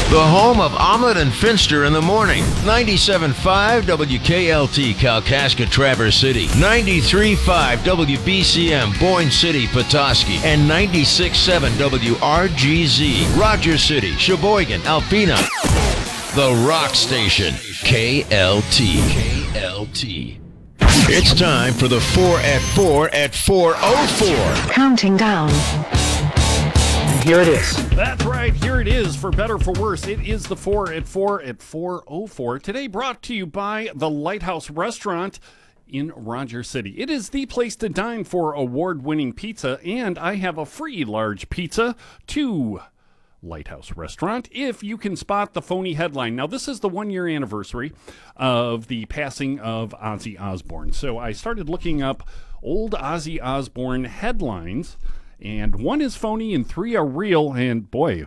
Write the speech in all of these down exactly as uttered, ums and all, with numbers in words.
The home of Omelet and Finster in the morning. ninety-seven point five W K L T Kalkaska Traverse City. ninety-three point five W B C M Boyne City Petoskey. And ninety-six point seven W R G Z Rogers City, Sheboygan, Alpena. The Rock Station. K L T. K L T. It's time for the four at four at four oh four. Counting down. Here it is. That's right. Here it is, for better, for worse. It is the four at four at four oh four. Today brought to you by the Lighthouse Restaurant in Rogers City. It is the place to dine for award-winning pizza, and I have a free large pizza to Lighthouse Restaurant if you can spot the phony headline. Now, this is the one-year anniversary of the passing of Ozzy Osbourne. So I started looking up old Ozzy Osbourne headlines, and one is phony and three are real, and boy,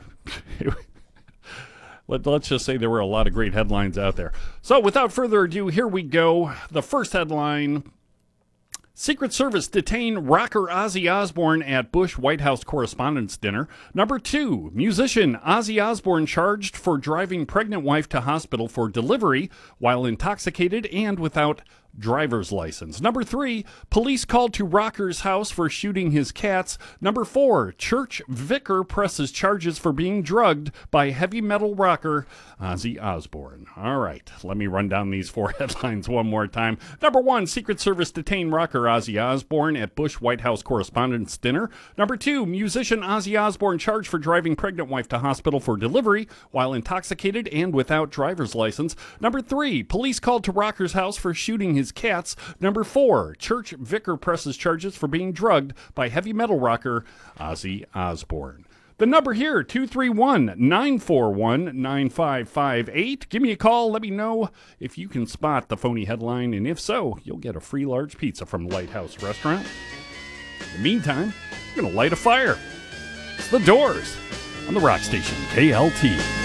let, let's just say there were a lot of great headlines out there. So without further ado, here we go. The first headline: Secret Service detain rocker Ozzy Osbourne at Bush White House Correspondents' Dinner. Number two, musician Ozzy Osbourne charged for driving pregnant wife to hospital for delivery while intoxicated and without driver's license. Number three, police called to rocker's house for shooting his cats. Number four, church vicar presses charges for being drugged by heavy metal rocker Ozzy Osbourne. All right, let me run down these four headlines one more time. Number one, Secret Service detained rocker Ozzy Osbourne at Bush White House Correspondents' Dinner. Number two, musician Ozzy Osbourne charged for driving pregnant wife to hospital for delivery while intoxicated and without driver's license. Number three, police called to rocker's house for shooting his his cats. Number four, church vicar presses charges for being drugged by heavy metal rocker Ozzy Osbourne. The number here, two three one, nine four one, nine five five eight. Give me a call. Let me know if you can spot the phony headline, and if so, you'll get a free large pizza from Lighthouse Restaurant. In the meantime, I'm going to light a fire. It's The Doors on the Rock Station, K L T.